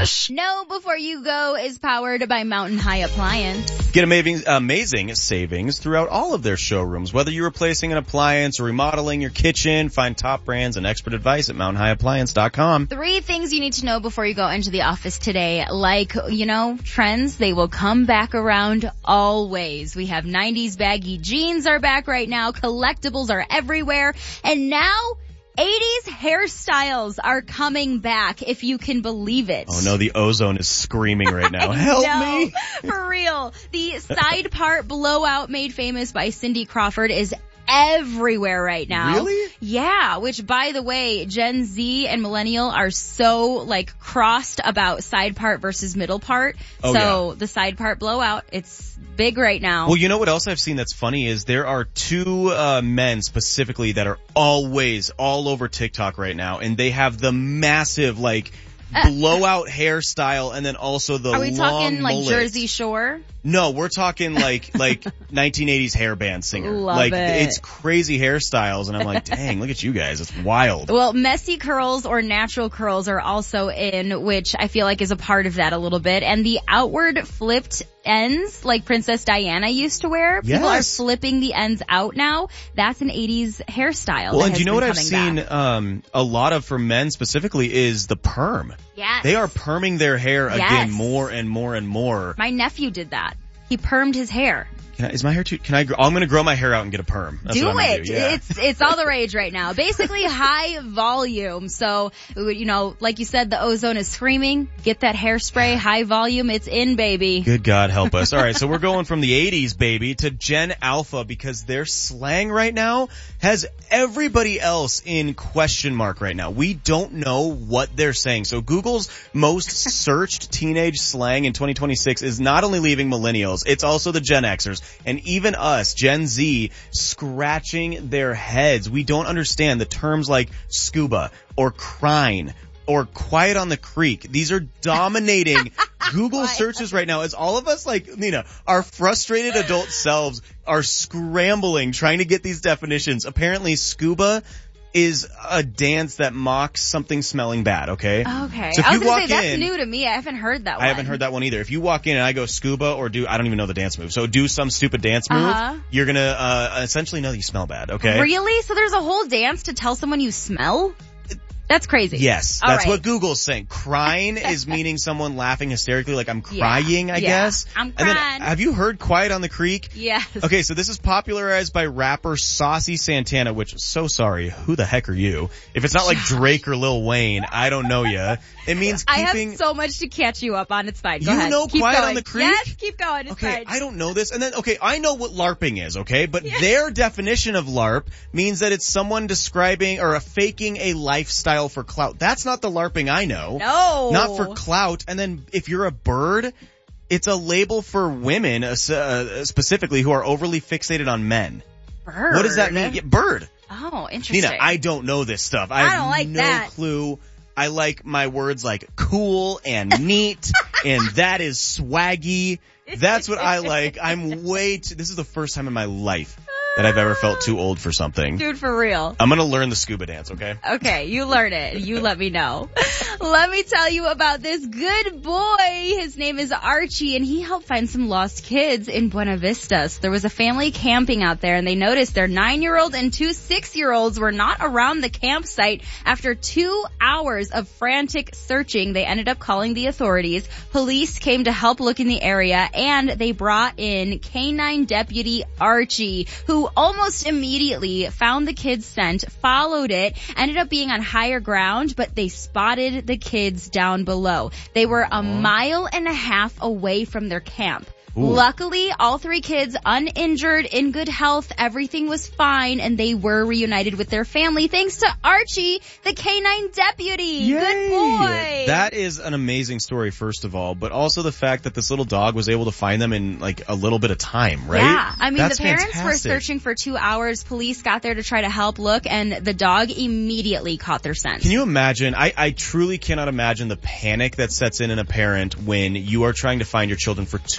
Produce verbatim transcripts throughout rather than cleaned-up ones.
gosh. Know Before You Go is powered by Mountain High Appliance. Get amazing, amazing savings throughout all of their showrooms. Whether you're replacing an appliance or remodeling your kitchen, find top brands and expert advice at mountain high appliance dot com. Three things you need to know before you go into the office today. Like, you know, trends, they will come back around always. We have nineties baggy jeans are back right now. Collectibles are everywhere. And now eighties hairstyles are coming back, if you can believe it. Oh no, the ozone is screaming right now. Help know, me. For real. The side part blowout made famous by Cindy Crawford is everywhere right now. Really? Yeah, which by the way, Gen Z and Millennial are so like crossed about side part versus middle part. Oh, so yeah. the side part blowout, it's big right now. Well, you know what else I've seen that's funny is there are two uh men specifically that are always all over TikTok right now, and they have the massive like blowout hairstyle and then also the long Are we talking like mullet. Jersey Shore? No, we're talking like like nineteen eighties hair band singer. Love like it. It's crazy hairstyles, and I'm like, dang, look at you guys. It's wild. Well, messy curls or natural curls are also in, which I feel like is a part of that a little bit. And the outward flipped ends, like Princess Diana used to wear, people Yes. are flipping the ends out now. That's an eighties hairstyle. Well, that and has you know been what I've coming seen back. um a lot of for men specifically is the perm. Yes. They are perming their hair Yes. again more and more and more. My nephew did that. He permed his hair. Can I, is my hair too? Can I? Grow, I'm going to grow my hair out and get a perm. That's do what I'm gonna it. Do. Yeah. It's it's all the rage right now. Basically high volume. So, you know, like you said, the ozone is screaming. Get that hairspray, high volume. It's in, baby. Good God help us. All right, so we're going from the eighties, baby, to Gen Alpha because their slang right now has everybody else in question mark right now. We don't know what they're saying. So Google's most searched teenage slang in twenty twenty-six is not only leaving millennials, it's also the Gen Xers and even us, Gen Z, scratching their heads. We don't understand the terms like scuba or crine or quiet on the creek. These are dominating Google searches right now as all of us, like, Nina, our frustrated adult selves are scrambling trying to get these definitions. Apparently scuba is a dance that mocks something smelling bad, okay? Okay. So if I you was gonna walk say, that's in, new to me. I haven't heard that one. I haven't heard that one either. If you walk in and I go scuba or do, I don't even know the dance move. So do some stupid dance move, Uh-huh. you're gonna, uh, essentially know that you smell bad, okay? Really? So there's a whole dance to tell someone you smell? That's crazy. Yes, All that's right. what Google's saying. Crying is meaning someone laughing hysterically, like I'm crying, Yeah, I yeah. guess. I'm And then, crying. have you heard Quiet on the Creek? Yes. Okay, so this is popularized by rapper Saucy Santana, which, so sorry, who the heck are you? If it's not like Drake or Lil Wayne, I don't know ya. It means I keeping... have so much to catch you up on. It's fine. Go You ahead. know Keep Quiet going. on the Creek? Yes, keep going. It's Okay, fine. I don't know this. And then, okay, I know what LARPing is, okay? But their definition of LARP means that it's someone describing or a faking a lifestyle for clout. That's not the LARPing I know. No. Not for clout. And then if you're a bird, it's a label for women uh, specifically who are overly fixated on men. Bird. What does that mean? Yeah, bird. Oh, interesting. Nina, I don't know this stuff. I, I have don't like no that. clue. I like my words like cool and neat and that is swaggy. That's what I like. I'm way too, this is the first time in my life that I've ever felt too old for something. Dude, for real. I'm gonna learn the scuba dance, okay? Okay, you learn it. You let me know. Let me tell you about this good boy. His name is Archie, and he helped find some lost kids in Buena Vista. So there was a family camping out there, and they noticed their nine-year-old and two six-year-olds were not around the campsite. After two hours of frantic searching, they ended up calling the authorities. Police came to help look in the area, and they brought in Canine Deputy Archie, who almost immediately found the kids' scent, followed it, ended up being on higher ground, but they spotted the kids down below. They were a mile and a half away from their camp. Ooh. Luckily, all three kids uninjured, in good health, everything was fine, and they were reunited with their family thanks to Archie, the canine deputy. Yay. Good boy. That is an amazing story, first of all, but also the fact that this little dog was able to find them in like a little bit of time, right? Yeah, I mean, That's the parents fantastic. were searching for two hours. Police got there to try to help look, and the dog immediately caught their scent. Can you imagine? I, I truly cannot imagine the panic that sets in in a parent when you are trying to find your children for two hours.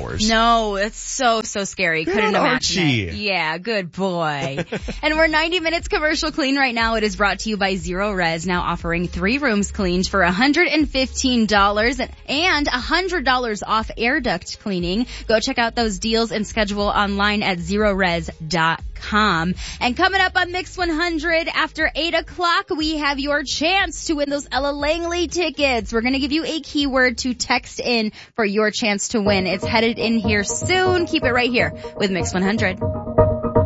hours. No, it's so, so scary. Good Couldn't on imagine Archie. it. Yeah, good boy. And we're ninety minutes commercial clean right now. It is brought to you by Zero Res, now offering three rooms cleaned for one hundred fifteen dollars and one hundred dollars off air duct cleaning. Go check out those deals and schedule online at zero res dot com. And coming up on Mix one hundred after eight o'clock, we have your chance to win those Ella Langley tickets. We're going to give you a keyword to text in for your chance to win. It's headed in here soon. Keep it right here with Mix one hundred.